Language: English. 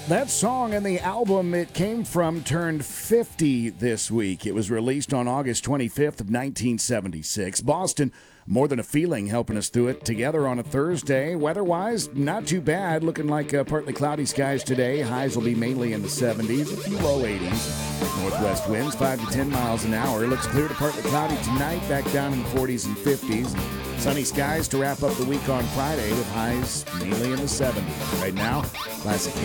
That song and the album it came from turned 50 this week. It was released on August 25th of 1976. Boston, More Than a Feeling, helping us through it together on a Thursday. Weather-wise, not too bad. Looking like partly cloudy skies today. Highs will be mainly in the 70s, a few low 80s. Northwest winds 5 to 10 miles an hour. Looks clear to partly cloudy tonight, back down in the 40s and 50s. Sunny skies to wrap up the week on Friday with highs mainly in the 70s. Right now, classic